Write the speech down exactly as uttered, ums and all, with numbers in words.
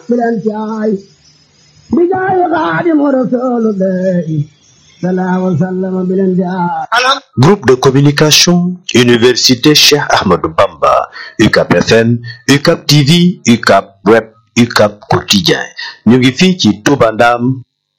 bilen jaay bi jaay Xaadimu Rasuulullaahi sallallahu alayhi wa sallam bilen jaay. Groupe de communication Université Cheikh Ahmadou Bamba U C A B F M U C A B T V U C A B Web U C A B Quotidien ñu ngi fii ci Touba Ndam